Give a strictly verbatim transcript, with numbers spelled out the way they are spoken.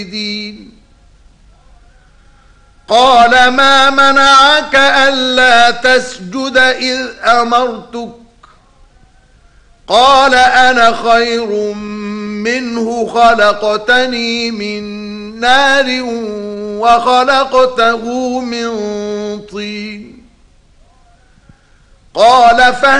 قال ما منعك ألا تسجد إذ أمرتك قال أنا خير منه خلقتني من نار وخلقته من طين قال فهل